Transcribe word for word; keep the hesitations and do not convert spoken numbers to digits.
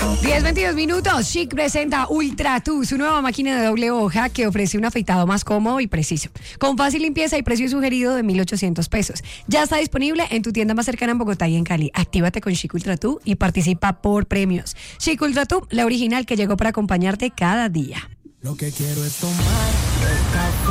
diez veintidós minutos. Chic presenta Ultra Two, su nueva máquina de doble hoja que ofrece un afeitado más cómodo y preciso, con fácil limpieza y precio sugerido de mil ochocientos pesos. Ya está disponible en tu tienda más cercana en Bogotá y en Cali. Actívate con Chic Ultra Two y participa por premios. Chic Ultra Two, la original que llegó para acompañarte cada día. Lo que quiero es tomar